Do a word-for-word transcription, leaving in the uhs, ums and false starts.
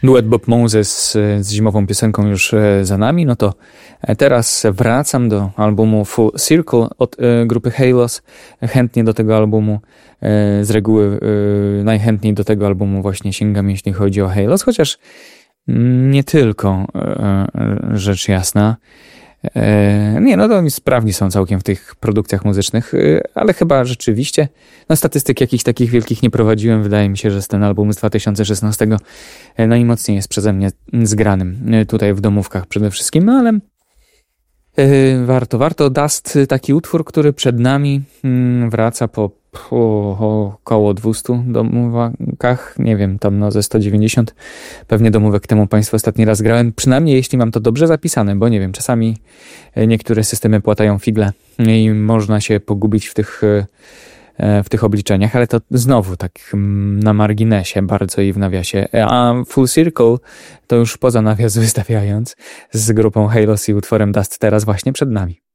duet Bob Moses z zimową piosenką już za nami, no to teraz wracam do albumu Full Circle od grupy Halos. Chętnie do tego albumu, z reguły najchętniej do tego albumu właśnie sięgam, jeśli chodzi o Halos, chociaż nie tylko, rzecz jasna. Nie, no to oni sprawni są całkiem w tych produkcjach muzycznych, ale chyba rzeczywiście, no statystyk jakichś takich wielkich nie prowadziłem. Wydaje mi się, że ten album z dwa tysiące szesnastego najmocniej jest przeze mnie zgranym tutaj w domówkach przede wszystkim, no ale warto, warto. Dust, taki utwór, który przed nami wraca po, po około dwieście domówkach, nie wiem, tam no ze sto dziewięćdziesiąt pewnie domówek temu Państwu ostatni raz grałem, przynajmniej jeśli mam to dobrze zapisane, bo nie wiem, czasami niektóre systemy płatają figle i można się pogubić w tych, w tych obliczeniach, ale to znowu tak na marginesie bardzo i w nawiasie. A Full Circle to już poza nawias wystawiając z grupą Halos i utworem Dust teraz właśnie przed nami.